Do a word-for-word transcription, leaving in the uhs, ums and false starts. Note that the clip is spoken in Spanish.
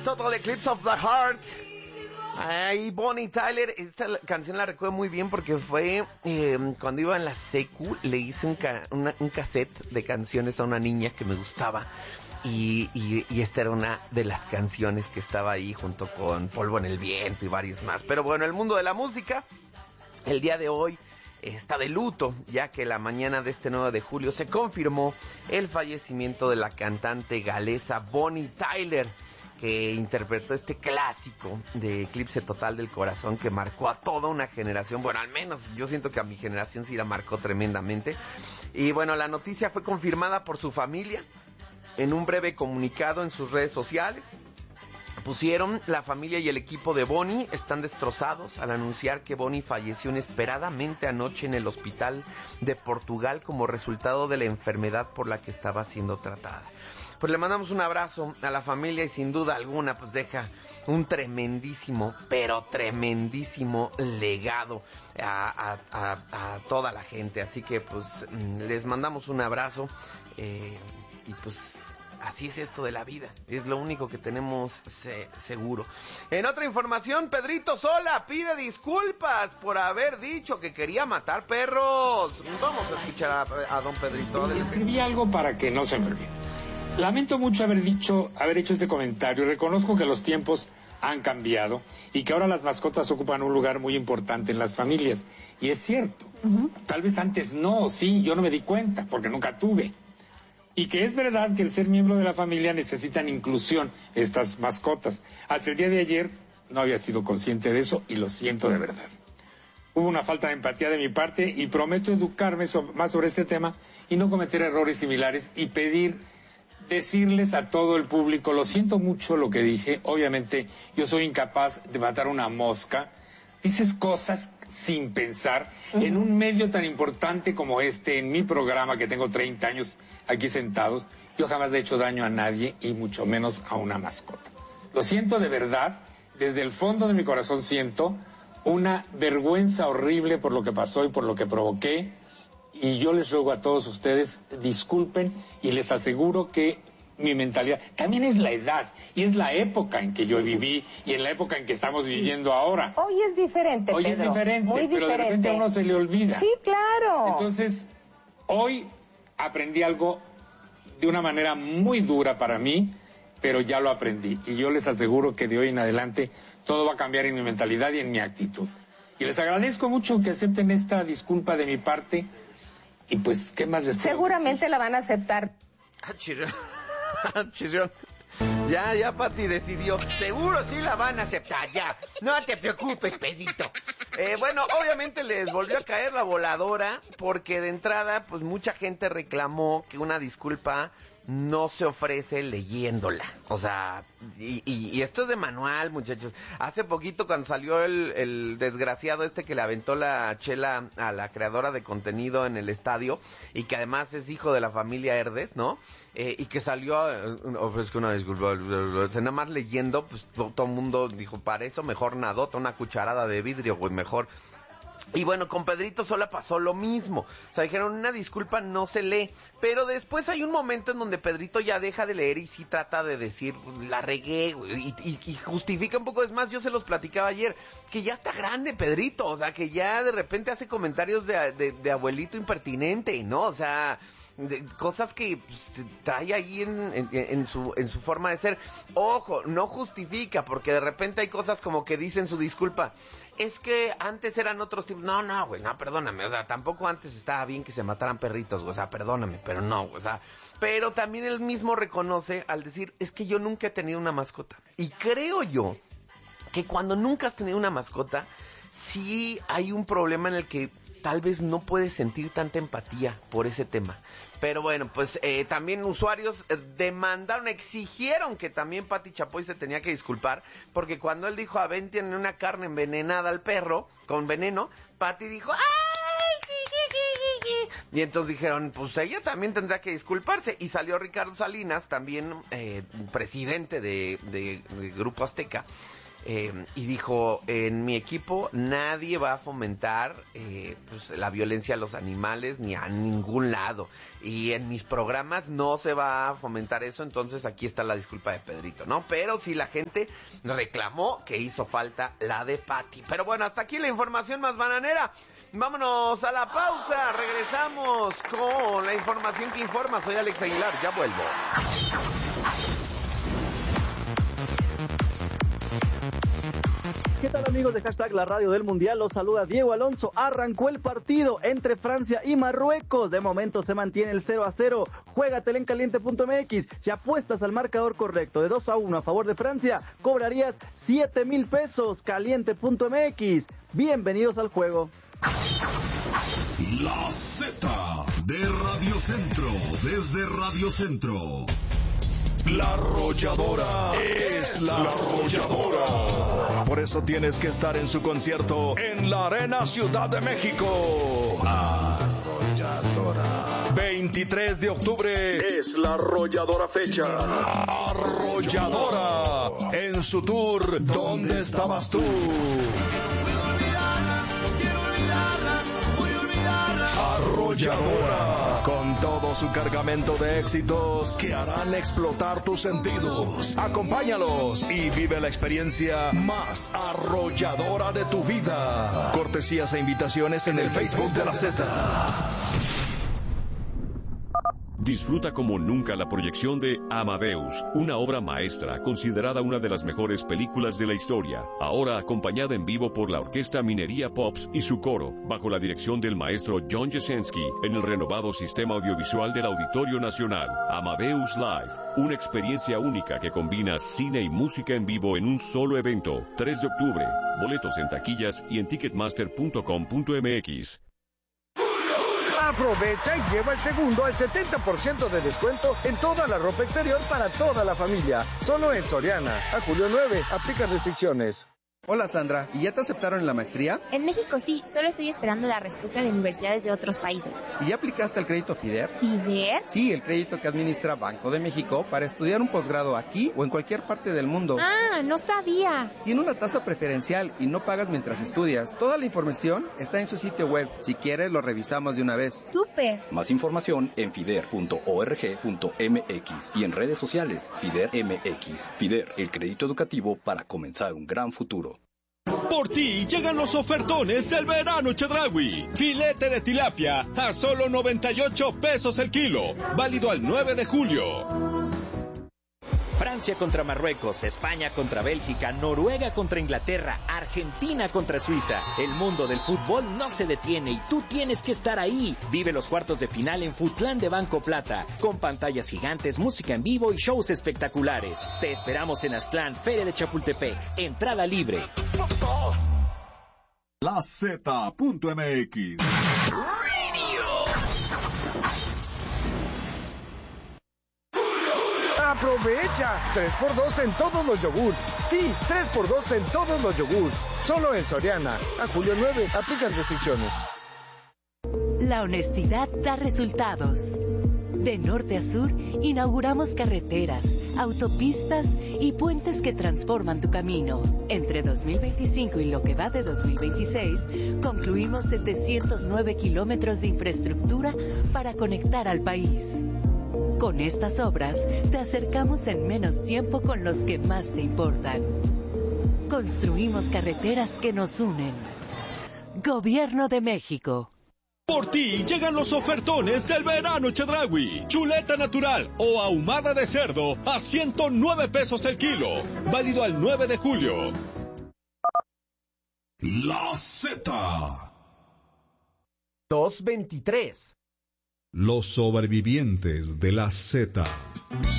Total Eclipse of the Heart. Ay, Bonnie Tyler, esta canción la recuerdo muy bien porque fue eh, cuando iba en la secu, le hice un, ca- una, un cassette de canciones a una niña que me gustaba y, y, y esta era una de las canciones que estaba ahí junto con Polvo en el Viento y varias más. Pero bueno, el mundo de la música, el día de hoy está de luto, ya que la mañana de este nueve de julio se confirmó el fallecimiento de la cantante galesa Bonnie Tyler, que interpretó este clásico de Eclipse Total del Corazón que marcó a toda una generación. Bueno, al menos yo siento que a mi generación sí la marcó tremendamente. Y bueno, la noticia fue confirmada por su familia en un breve comunicado en sus redes sociales. Pusieron: la familia y el equipo de Bonnie están destrozados al anunciar que Bonnie falleció inesperadamente anoche en el hospital de Portugal como resultado de la enfermedad por la que estaba siendo tratada. Pues le mandamos un abrazo a la familia y sin duda alguna pues deja un tremendísimo, pero tremendísimo legado a, a, a, a toda la gente. Así que pues les mandamos un abrazo eh, y pues así es esto de la vida, es lo único que tenemos se, seguro. En otra información, Pedrito Sola pide disculpas por haber dicho que quería matar perros. Vamos a escuchar a, a don Pedrito. Escribí algo para que no se me olvide. Lamento mucho haber dicho, haber hecho ese comentario. Reconozco que los tiempos han cambiado y que ahora las mascotas ocupan un lugar muy importante en las familias. Y es cierto. Uh-huh. Tal vez antes no, sí, yo no me di cuenta porque nunca tuve. Y que es verdad que el ser miembro de la familia necesitan inclusión, estas mascotas. Hasta el día de ayer no había sido consciente de eso y lo siento de verdad. Hubo una falta de empatía de mi parte y prometo educarme so- más sobre este tema y no cometer errores similares y pedir, decirles a todo el público, lo siento mucho lo que dije, obviamente yo soy incapaz de matar una mosca. Dices cosas sin pensar, uh-huh, en un medio tan importante como este, en mi programa que tengo treinta años aquí sentados, yo jamás le he hecho daño a nadie y mucho menos a una mascota. Lo siento de verdad, desde el fondo de mi corazón siento una vergüenza horrible por lo que pasó y por lo que provoqué, y yo les ruego a todos ustedes, disculpen, y les aseguro que mi mentalidad, también es la edad, y es la época en que yo viví, y en la época en que estamos viviendo ahora. Hoy es diferente, Hoy Pedro. es diferente, Muy pero diferente. de repente a uno se le olvida. Sí, claro. Entonces, hoy aprendí algo de una manera muy dura para mí, pero ya lo aprendí, y yo les aseguro que de hoy en adelante todo va a cambiar en mi mentalidad y en mi actitud. Y les agradezco mucho que acepten esta disculpa de mi parte, y pues, ¿qué más les puedo Seguramente decir? la van a aceptar. Ah, chirrión. Ah, chirrión. Ya, ya Pati decidió. Seguro sí la van a aceptar, ya. No te preocupes, Pedrito. Eh, bueno, obviamente les volvió a caer la voladora, porque de entrada, pues mucha gente reclamó que una disculpa no se ofrece leyéndola. O sea, y, y, y esto es de manual, muchachos. Hace poquito cuando salió el, el desgraciado este que le aventó la chela a la creadora de contenido en el estadio, y que además es hijo de la familia Herdes, ¿no? Eh, y que salió, eh, ofrezco una disculpa, o sea, nada más leyendo, pues todo, todo el mundo dijo, para eso mejor nadota, una cucharada de vidrio, güey, mejor. Y bueno, con Pedrito Sola pasó lo mismo. O sea, dijeron, una disculpa no se lee. Pero después hay un momento en donde Pedrito ya deja de leer y sí trata de decir, la regué, y, y, y justifica un poco. Es más, yo se los platicaba ayer, que ya está grande Pedrito. O sea, que ya de repente hace comentarios de, de, de abuelito impertinente, ¿no? O sea, de cosas que pues, trae ahí en, en, en su en su forma de ser. Ojo, no justifica, porque de repente hay cosas como que dicen su disculpa, es que antes eran otros tipos. No, no, güey, no, perdóname, o sea, tampoco antes estaba bien que se mataran perritos, güey, o sea, perdóname, pero no, o sea, pero también él mismo reconoce al decir, es que yo nunca he tenido una mascota. Y creo yo que cuando nunca has tenido una mascota, sí hay un problema en el que tal vez no puedes sentir tanta empatía por ese tema. Pero bueno, pues eh, también usuarios eh, demandaron, exigieron que también Pati Chapoy se tenía que disculpar, porque cuando él dijo, aventen una carne envenenada al perro, con veneno, Pati dijo, ¡ay! Y entonces dijeron, pues ella también tendrá que disculparse. Y salió Ricardo Salinas, también eh, presidente de, de, de Grupo Azteca, Eh, y dijo, en mi equipo nadie va a fomentar eh, pues, la violencia a los animales ni a ningún lado. Y en mis programas no se va a fomentar eso, entonces aquí está la disculpa de Pedrito, ¿no? Pero sí la gente reclamó que hizo falta la de Pati. Pero bueno, hasta aquí la información más bananera. Vámonos a la pausa, regresamos con la información que informa. Soy Alex Aguilar, ya vuelvo. ¿Qué tal, amigos de Hashtag La Radio del Mundial? Los saluda Diego Alonso. Arrancó el partido entre Francia y Marruecos. De momento se mantiene el cero a cero. Juégatela en caliente punto m x. Si apuestas al marcador correcto de dos a uno a favor de Francia, cobrarías siete mil pesos. caliente punto m x. Bienvenidos al juego. La Z de Radio Centro, desde Radio Centro. La Arrolladora es la Arrolladora. Por eso tienes que estar en su concierto en la Arena Ciudad de México. Arrolladora. veintitrés de octubre es la Arrolladora fecha. Arrolladora en su tour ¿Dónde estabas tú? Arrolladora, con todo su cargamento de éxitos que harán explotar tus sentidos. Acompáñalos y vive la experiencia más arrolladora de tu vida. Cortesías e invitaciones en el Facebook de la Z. Disfruta como nunca la proyección de Amadeus, una obra maestra considerada una de las mejores películas de la historia, ahora acompañada en vivo por la Orquesta Minería Pops y su coro, bajo la dirección del maestro John Jasenski, en el renovado sistema audiovisual del Auditorio Nacional. Amadeus Live, una experiencia única que combina cine y música en vivo en un solo evento. tres de octubre, boletos en taquillas y en ticketmaster punto com punto m x. Aprovecha y lleva el segundo al setenta por ciento de descuento en toda la ropa exterior para toda la familia. Solo en Soriana. A julio nueve, aplican restricciones. Hola Sandra, ¿y ya te aceptaron en la maestría? En México sí, solo estoy esperando la respuesta de universidades de otros países. ¿Y ya aplicaste el crédito FIDER? ¿FIDER? Sí, el crédito que administra Banco de México para estudiar un posgrado aquí o en cualquier parte del mundo. Ah, no sabía. Tiene una tasa preferencial y no pagas mientras estudias. Toda la información está en su sitio web. Si quieres, lo revisamos de una vez. ¡Súper! Más información en fider punto org punto m x y en redes sociales FIDER M X. FIDER, el crédito educativo para comenzar un gran futuro. Por ti llegan los ofertones del verano Chedraui. Filete de tilapia a solo noventa y ocho pesos el kilo. Válido al nueve de julio. Francia contra Marruecos, España contra Bélgica, Noruega contra Inglaterra, Argentina contra Suiza. El mundo del fútbol no se detiene y tú tienes que estar ahí. Vive los cuartos de final en Futlán de Banco Plata, con pantallas gigantes, música en vivo y shows espectaculares. Te esperamos en Aztlán, Feria de Chapultepec. Entrada libre. La Z punto m x. ¡Aprovecha! tres por dos en todos los yogurts. Sí, tres por dos en todos los yogurts. Solo en Soriana. A julio nueve, aplican restricciones. La honestidad da resultados. De norte a sur, inauguramos carreteras, autopistas y puentes que transforman tu camino. Entre dos mil veinticinco y lo que va de dos mil veintiséis, concluimos setecientos nueve kilómetros de infraestructura para conectar al país. Con estas obras, te acercamos en menos tiempo con los que más te importan. Construimos carreteras que nos unen. Gobierno de México. Por ti llegan los ofertones del verano Chedraui. Chuleta natural o ahumada de cerdo a ciento nueve pesos el kilo. Válido al nueve de julio. La Z. dos veintitrés. Los sobrevivientes de la Z.